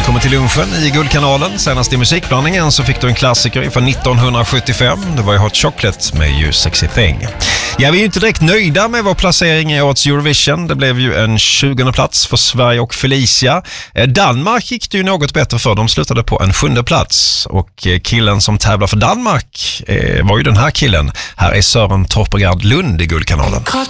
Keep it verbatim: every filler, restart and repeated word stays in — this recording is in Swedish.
Välkommen till lunchen i Guldkanalen. Senast i musikblandningen så fick du en klassiker från nittonhundrasjuttiofem. Det var ju Hot Chocolate med You Sexy Thing. Ja, vi är ju inte direkt nöjda med vår placering i årets Eurovision. Det blev ju en tjugonde plats för Sverige och Felicia. Danmark gick det ju något bättre för. De slutade på en sjunde plats. Och killen som tävlar för Danmark var ju den här killen. Här är Sören Torpegard Lund i Guldkanalen.